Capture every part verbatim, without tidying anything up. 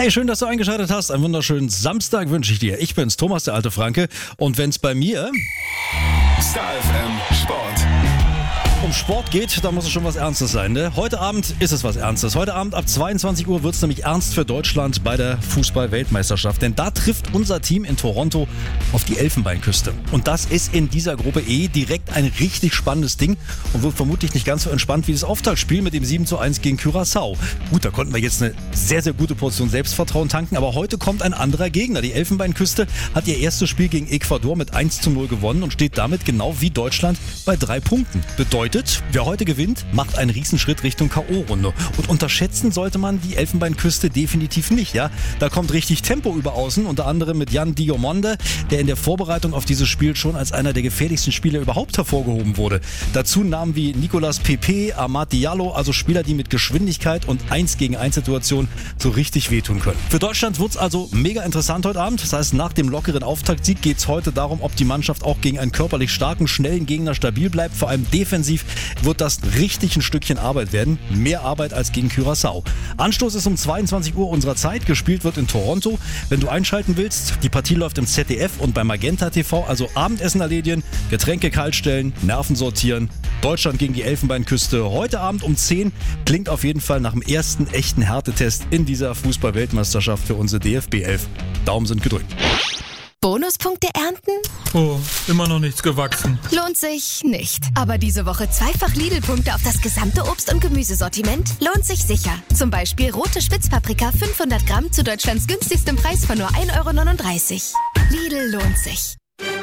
Hey, schön, dass du eingeschaltet hast. Einen wunderschönen Samstag wünsche ich dir. Ich bin's, Thomas, der alte Franke. Und wenn's bei mir Star F M Sport um Sport geht, da muss es schon was Ernstes sein, ne? Heute Abend ist es was Ernstes. Heute Abend ab zweiundzwanzig Uhr wird es nämlich ernst für Deutschland bei der Fußball-Weltmeisterschaft. Denn da trifft unser Team in Toronto auf die Elfenbeinküste. Und das ist in dieser Gruppe E direkt ein richtig spannendes Ding und wird vermutlich nicht ganz so entspannt wie das Auftaktspiel mit dem sieben zu eins gegen Curaçao. Gut, da konnten wir jetzt eine sehr, sehr gute Portion Selbstvertrauen tanken, aber heute kommt ein anderer Gegner. Die Elfenbeinküste hat ihr erstes Spiel gegen Ecuador mit eins zu null gewonnen und steht damit genau wie Deutschland bei drei Punkten. Bedeutet, wer heute gewinnt, macht einen Riesenschritt Richtung K O-Runde. Und unterschätzen sollte man die Elfenbeinküste definitiv nicht. Ja? Da kommt richtig Tempo über außen, unter anderem mit Jan Diomande, der in der Vorbereitung auf dieses Spiel schon als einer der gefährlichsten Spieler überhaupt hervorgehoben wurde. Dazu Namen wie Nicolas Pepe, Amad Diallo, also Spieler, die mit Geschwindigkeit und eins gegen eins Situationen so richtig wehtun können. Für Deutschland wird es also mega interessant heute Abend. Das heißt, nach dem lockeren Auftaktsieg geht es heute darum, ob die Mannschaft auch gegen einen körperlich starken, schnellen Gegner stabil bleibt. Vor allem defensiv wird das richtig ein Stückchen Arbeit werden. Mehr Arbeit als gegen Curaçao. Anstoß ist um zweiundzwanzig Uhr unserer Zeit. Gespielt wird in Toronto. Wenn du einschalten willst, die Partie läuft im Z D F und bei Magenta T V. Also Abendessen erledigen, Getränke kaltstellen, Nerven sortieren. Deutschland gegen die Elfenbeinküste. Heute Abend um zehn. Klingt auf jeden Fall nach dem ersten echten Härtetest in dieser Fußball-Weltmeisterschaft für unsere D F B elf. Daumen sind gedrückt. Bonuspunkte ernten? Oh, immer noch nichts gewachsen. Lohnt sich nicht. Aber diese Woche zweifach Lidl-Punkte auf das gesamte Obst- und Gemüsesortiment? Lohnt sich sicher. Zum Beispiel rote Spitzpaprika fünfhundert Gramm zu Deutschlands günstigstem Preis von nur ein Euro neununddreißig. Lidl lohnt sich.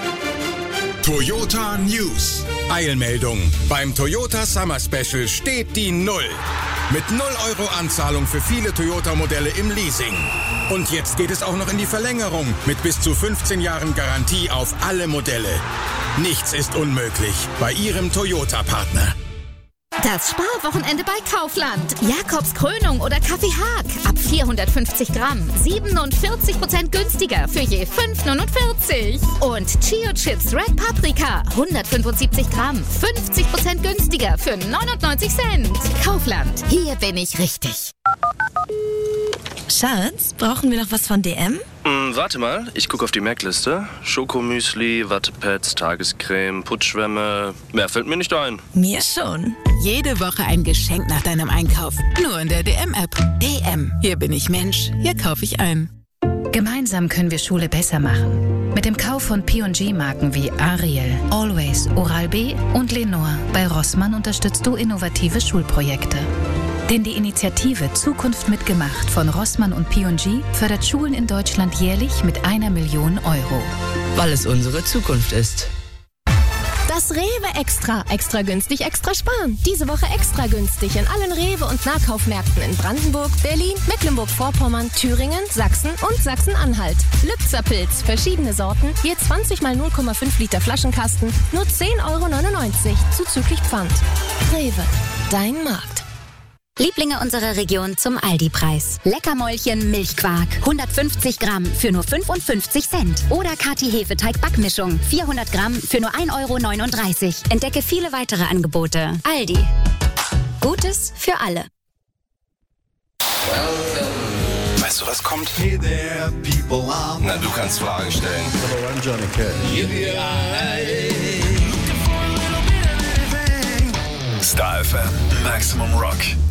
Toyota News. Eilmeldung. Beim Toyota Summer Special steht die Null. Mit null Euro Anzahlung für viele Toyota-Modelle im Leasing. Und jetzt geht es auch noch in die Verlängerung mit bis zu fünfzehn Jahren Garantie auf alle Modelle. Nichts ist unmöglich bei Ihrem Toyota-Partner. Das Sparwochenende bei Kaufland. Jakobs Krönung oder Kaffee Haag. Ab vierhundertfünfzig Gramm. siebenundvierzig Prozent günstiger für je fünf neunundvierzig. Und Chio Chips Red Paprika. hundertfünfundsiebzig Gramm. fünfzig Prozent günstiger für neunundneunzig Cent. Kaufland. Hier bin ich richtig. Schatz, brauchen wir noch was von D M? Hm, warte mal, ich gucke auf die Merkliste. Schokomüsli, Wattepads, Tagescreme, Putzschwämme. Mehr fällt mir nicht ein. Mir schon. Jede Woche ein Geschenk nach deinem Einkauf. Nur in der D M-App. D M. Hier bin ich Mensch. Hier kaufe ich ein. Gemeinsam können wir Schule besser machen. Mit dem Kauf von P und G-Marken wie Ariel, Always, Oral-B und Lenore bei Rossmann unterstützt du innovative Schulprojekte. Denn die Initiative Zukunft mitgemacht von Rossmann und P und G fördert Schulen in Deutschland jährlich mit einer Million Euro. Weil es unsere Zukunft ist. Das Rewe Extra. Extra günstig, extra sparen. Diese Woche extra günstig in allen Rewe- und Nahkaufmärkten in Brandenburg, Berlin, Mecklenburg-Vorpommern, Thüringen, Sachsen und Sachsen-Anhalt. Lübzer-Pilz, verschiedene Sorten, je zwanzig mal null Komma fünf Liter Flaschenkasten, nur zehn Euro neunundneunzig, zuzüglich Pfand. Rewe, dein Markt. Lieblinge unserer Region zum Aldi-Preis. Leckermäulchen Milchquark. hundertfünfzig Gramm für nur fünfundfünfzig Cent. Oder Kati Hefeteig-Backmischung. vierhundert Gramm für nur ein Euro neununddreißig. Entdecke viele weitere Angebote. Aldi. Gutes für alle. Weißt du, was kommt? Hey there, people are... Na, du kannst Fragen stellen. Hello, I'm Johnny Cash. Star F M, Maximum Rock.